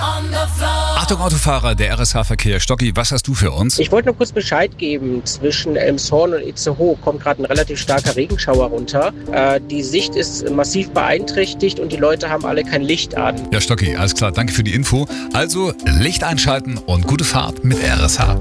Achtung Autofahrer, der RSH-Verkehr. Stocki, was hast du für uns? Ich wollte nur kurz Bescheid geben, zwischen Elmshorn und Itzehoe kommt gerade ein relativ starker Regenschauer runter. Die Sicht ist massiv beeinträchtigt und die Leute haben alle kein Licht an. Ja, Stocki, alles klar, danke für die Info. Also Licht einschalten und gute Fahrt mit RSH.